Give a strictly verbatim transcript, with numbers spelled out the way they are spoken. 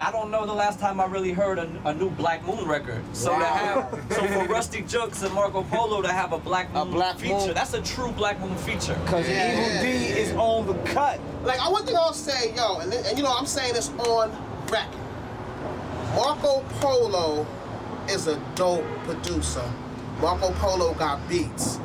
I don't know the last time I really heard a, a new Black Moon record. So wow. to have, so for Rusty Jux and Marco Polo to have a Black Moon a Black feature, Moon. That's a true Black Moon feature. Cause yeah, Evil yeah, D yeah. is on the cut. Like I one thing I'll say, yo, and, and you know I'm saying this on record. Marco Polo is a dope producer. Marco Polo got beats.